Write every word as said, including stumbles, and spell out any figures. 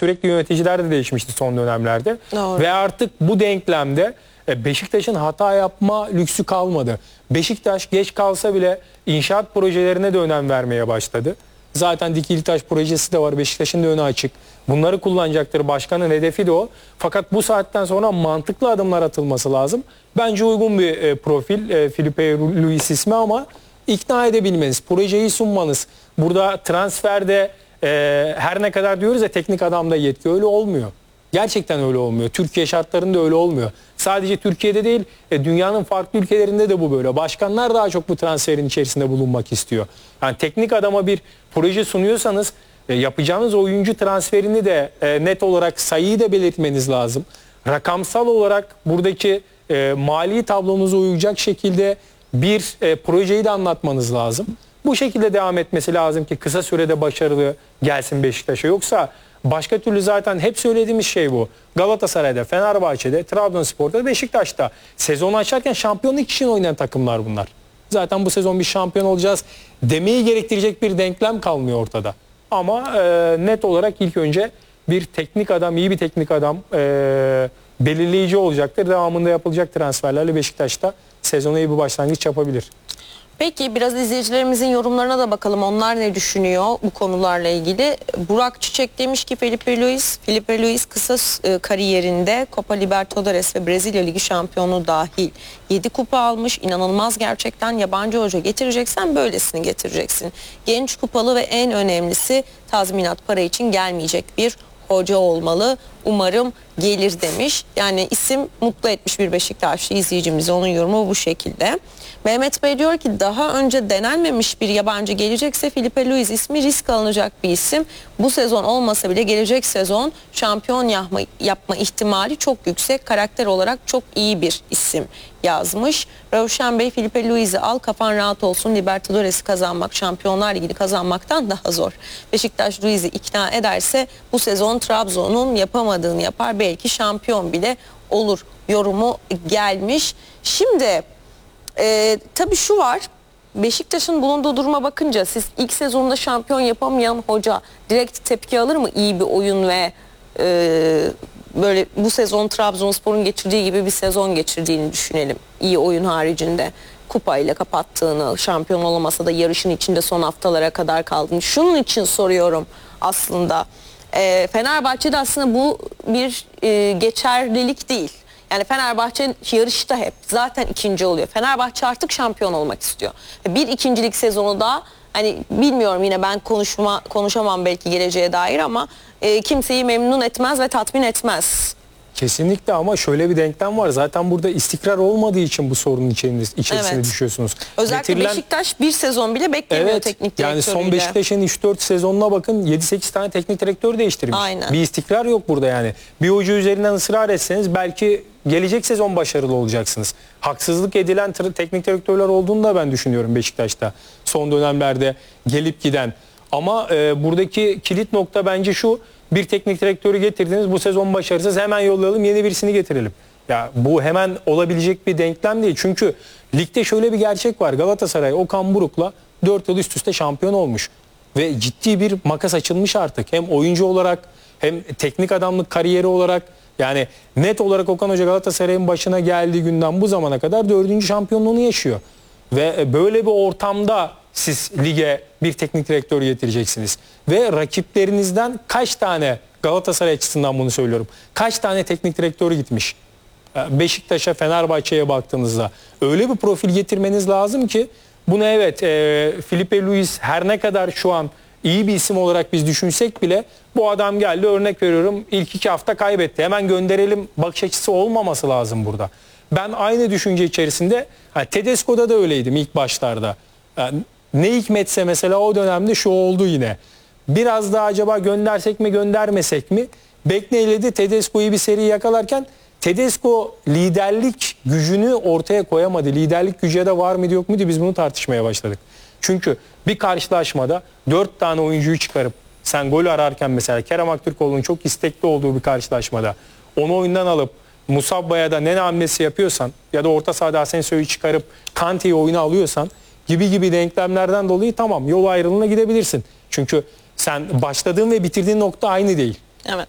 sürekli yöneticiler de değişmişti son dönemlerde. Doğru. Ve artık bu denklemde Beşiktaş'ın hata yapma lüksü kalmadı. Beşiktaş geç kalsa bile inşaat projelerine de önem vermeye başladı. Zaten Dikilitaş projesi de var. Beşiktaş'ın da önü açık. Bunları kullanacaktır. Başkanın hedefi de o. Fakat bu saatten sonra mantıklı adımlar atılması lazım. Bence uygun bir e, profil e, Filipe Luis ismi ama ikna edebilmeniz, projeyi sunmanız. Burada transferde e, her ne kadar diyoruz ya teknik adamda yetki, öyle olmuyor. Gerçekten öyle olmuyor. Türkiye şartlarında öyle olmuyor. Sadece Türkiye'de değil, e, dünyanın farklı ülkelerinde de bu böyle. Başkanlar daha çok bu transferin içerisinde bulunmak istiyor. Yani teknik adama bir proje sunuyorsanız e, yapacağınız oyuncu transferini de e, net olarak sayıyı da belirtmeniz lazım. Rakamsal olarak buradaki e, mali tablonuza uyacak şekilde bir e, projeyi de anlatmanız lazım. Bu şekilde devam etmesi lazım ki kısa sürede başarılı gelsin Beşiktaş'a. Yoksa başka türlü zaten hep söylediğimiz şey bu. Galatasaray'da, Fenerbahçe'de, Trabzonspor'da, Beşiktaş'ta sezonu açarken şampiyonluk için oynayan takımlar bunlar. Zaten bu sezon bir şampiyon olacağız demeyi gerektirecek bir denklem kalmıyor ortada. Ama e, net olarak ilk önce bir teknik adam, iyi bir teknik adam e, belirleyici olacaktır. Devamında yapılacak transferlerle Beşiktaş'ta sezona iyi bir başlangıç yapabilir. Peki biraz izleyicilerimizin yorumlarına da bakalım. Onlar ne düşünüyor bu konularla ilgili? Burak Çiçek demiş ki Filipe Luis, Filipe Luis kısa e, kariyerinde Copa Libertadores ve Brezilya Ligi şampiyonu dahil yedi kupa almış. İnanılmaz gerçekten. Yabancı hoca getireceksen böylesini getireceksin. Genç, kupalı ve en önemlisi tazminat para için gelmeyecek bir hoca olmalı. Umarım gelir demiş. Yani isim mutlu etmiş bir Beşiktaşlı izleyicimize. Onun yorumu bu şekilde. Mehmet Bey diyor ki daha önce denenmemiş bir yabancı gelecekse Filipe Luis ismi risk alınacak bir isim. Bu sezon olmasa bile gelecek sezon şampiyon yapma, yapma ihtimali çok yüksek. Karakter olarak çok iyi bir isim yazmış. Ravşan Bey Filipe Luis'i al kafan rahat olsun. Libertadores'i kazanmak Şampiyonlar Ligi'ni kazanmaktan daha zor. Beşiktaş Luis'i ikna ederse bu sezon Trabzon'un yapamadığını yapar. Belki şampiyon bile olur yorumu gelmiş. Şimdi Ee, tabii şu var, Beşiktaş'ın bulunduğu duruma bakınca siz ilk sezonda şampiyon yapamayan hoca direkt tepki alır mı iyi bir oyun ve e, böyle bu sezon Trabzonspor'un geçirdiği gibi bir sezon geçirdiğini düşünelim. İyi oyun haricinde kupayla kapattığını, şampiyon olamasa da yarışın içinde son haftalara kadar kaldığını. Şunun için soruyorum aslında. E, Fenerbahçe'de aslında bu bir e, geçerlilik değil. Yani Fenerbahçe yarışta hep zaten ikinci oluyor. Fenerbahçe artık şampiyon olmak istiyor. Bir ikincilik sezonu da hani bilmiyorum, yine ben konuşma konuşamam belki geleceğe dair ama e, kimseyi memnun etmez ve tatmin etmez. Kesinlikle ama şöyle bir denklem var. Zaten burada istikrar olmadığı için bu sorunun içerisine Evet. düşüyorsunuz. Özellikle Getirilen... Beşiktaş bir sezon bile beklemiyor evet, teknik direktörüyle. Yani son Beşiktaş'ın üç dört sezonuna bakın, yedi sekiz tane teknik direktör değiştirmiş. Aynen. Bir istikrar yok burada yani. Bir hoca üzerinden ısrar etseniz belki gelecek sezon başarılı olacaksınız. Haksızlık edilen teknik direktörler olduğunu da ben düşünüyorum Beşiktaş'ta. Son dönemlerde gelip giden. Ama e, buradaki kilit nokta bence şu: bir teknik direktörü getirdiniz, bu sezon başarısız, hemen yollayalım, yeni birisini getirelim. Ya bu hemen olabilecek bir denklem değil. Çünkü ligde şöyle bir gerçek var. Galatasaray Okan Buruk'la dört yıl üst üste şampiyon olmuş. Ve ciddi bir makas açılmış artık. Hem oyuncu olarak hem teknik adamlık kariyeri olarak. Yani net olarak Okan Hoca Galatasaray'ın başına geldiği günden bu zamana kadar dördüncü şampiyonluğunu yaşıyor. Ve böyle bir ortamda siz lige bir teknik direktör getireceksiniz. Ve rakiplerinizden kaç tane, Galatasaray açısından bunu söylüyorum, kaç tane teknik direktörü gitmiş? Beşiktaş'a, Fenerbahçe'ye baktığınızda öyle bir profil getirmeniz lazım ki bunu, evet e, Filipe Luis her ne kadar şu an iyi bir isim olarak biz düşünsek bile, bu adam geldi, örnek veriyorum, ilk iki hafta kaybetti, hemen gönderelim bakış açısı olmaması lazım burada. Ben aynı düşünce içerisinde, hani Tedesco'da da öyleydim ilk başlarda. Yani ne hikmetse mesela o dönemde şu oldu yine. Biraz daha acaba göndersek mi göndermesek mi? Bekleyledi, Tedesco'yu bir seri yakalarken Tedesco liderlik gücünü ortaya koyamadı. Liderlik gücü ya da var mıydı yok muydu, biz bunu tartışmaya başladık. Çünkü bir karşılaşmada dört tane oyuncuyu çıkarıp sen gol ararken, mesela Kerem Aktürkoğlu'nun çok istekli olduğu bir karşılaşmada onu oyundan alıp Musabba'ya da ne hamlesi yapıyorsan ya da orta sahada Asensio'yu çıkarıp Kante'yi oyuna alıyorsan gibi gibi denklemlerden dolayı tamam, yol ayrılığına gidebilirsin. Çünkü sen başladığın ve bitirdiğin nokta aynı değil.